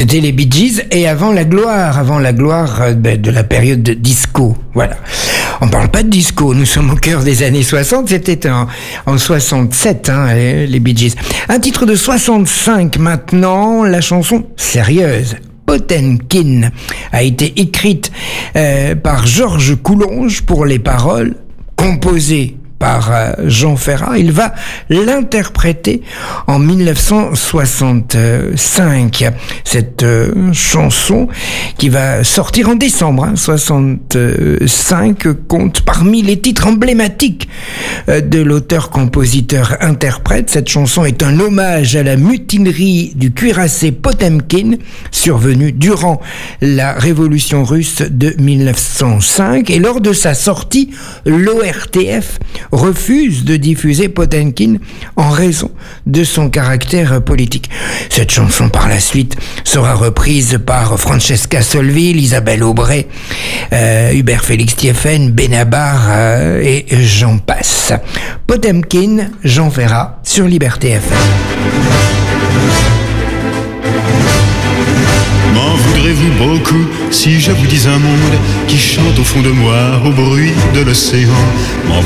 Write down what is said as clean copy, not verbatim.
C'était les Bee Gees et avant la gloire de la période de disco. Voilà. On parle pas de disco, nous sommes au cœur des années 60, c'était en 67, les Bee Gees. Un titre de 65 maintenant, la chanson sérieuse. Potemkin a été écrite par Georges Coulonge pour les paroles, composée par Jean Ferrat. Il va l'interpréter en 1965. Cette chanson qui va sortir en décembre 65 compte parmi les titres emblématiques de l'auteur-compositeur-interprète. Cette chanson est un hommage à la mutinerie du cuirassé Potemkin survenue durant la révolution russe de 1905 et lors de sa sortie, l'ORTF refuse de diffuser Potemkin en raison de son caractère politique. Cette chanson, par la suite, sera reprise par Francesca Solville, Isabelle Aubray, Hubert Félix Thieffen, Benabar et j'en passe. Potemkin, Jean Ferrat sur Liberté FM. M'en voudrez-vous beaucoup si je vous dis un monde qui chante au fond de moi au bruit de l'océan?